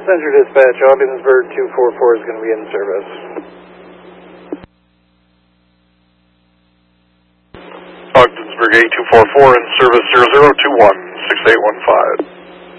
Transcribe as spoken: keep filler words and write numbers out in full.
Central Dispatch, Ogdensburg two four four is going to be in service. Ogdensburg eight two four four in service zero zero two one six eight one five.